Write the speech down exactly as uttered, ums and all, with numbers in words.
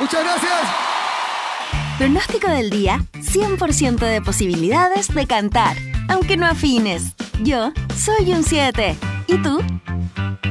Muchas gracias. Pronóstico del día, cien por ciento de posibilidades de cantar, aunque no afines. Yo soy un siete. ¿Y tú?